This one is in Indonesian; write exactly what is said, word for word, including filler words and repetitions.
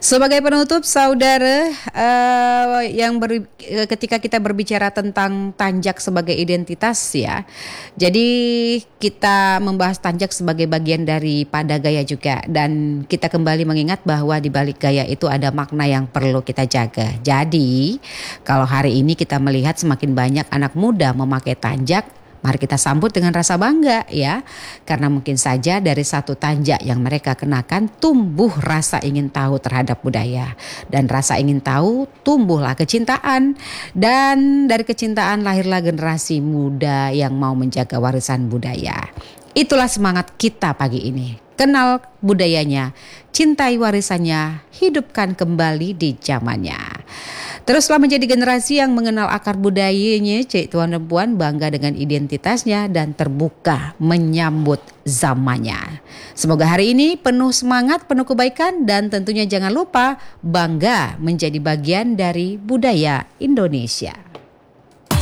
Sebagai penutup, saudara, eh, yang ber- eh, ketika kita berbicara tentang Tanjak sebagai identitas ya, jadi kita membahas Tanjak sebagai bagian daripada gaya juga, dan kita kembali mengingat bahwa di balik gaya itu ada makna yang perlu kita jaga. Jadi, kalau hari ini kita melihat semakin banyak anak muda memakai Tanjak, mari kita sambut dengan rasa bangga ya. Karena mungkin saja dari satu tanjak yang mereka kenakan tumbuh rasa ingin tahu terhadap budaya. Dan rasa ingin tahu tumbuhlah kecintaan. Dan dari kecintaan lahirlah generasi muda yang mau menjaga warisan budaya. Itulah semangat kita pagi ini. Kenal budayanya, cintai warisannya, hidupkan kembali di zamannya. Teruslah menjadi generasi yang mengenal akar budayanya, cik tuan dan puan, bangga dengan identitasnya dan terbuka menyambut zamannya. Semoga hari ini penuh semangat, penuh kebaikan, dan tentunya jangan lupa bangga menjadi bagian dari budaya Indonesia.